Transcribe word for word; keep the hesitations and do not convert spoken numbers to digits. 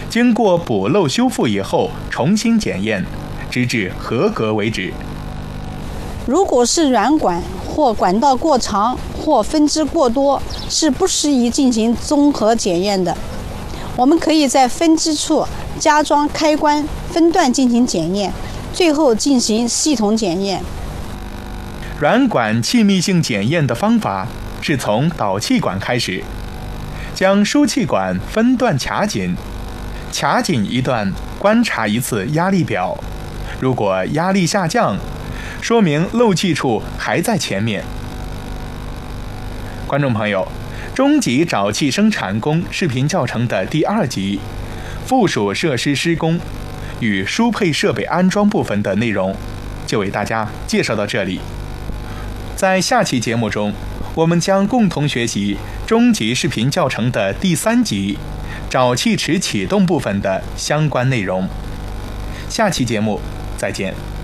经过补漏修复以后重新检验，直至合格为止。 如果是软管或管道过长或分支过多，是不适宜进行综合检验的。我们可以在分支处加装开关，分段进行检验，最后进行系统检验。 软管气密性检验的方法是从导气管开始，将输气管分段卡紧，卡紧一段观察一次压力表，如果压力下降，说明漏气处还在前面。观众朋友，中级沼气生产工视频教程的第二集附属设施施工与输配设备安装部分的内容就为大家介绍到这里。在下期节目中，我们将共同学习中级视频教程的第三集沼气池启动部分的相关内容。下期节目再见。